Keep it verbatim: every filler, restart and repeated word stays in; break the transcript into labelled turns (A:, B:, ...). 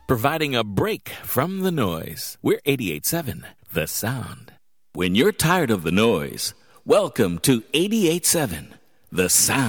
A: providing a break from the noise. We're eighty-eight point seven, The Sound. When you're tired of the noise, welcome to eighty-eight point seven, The Sound.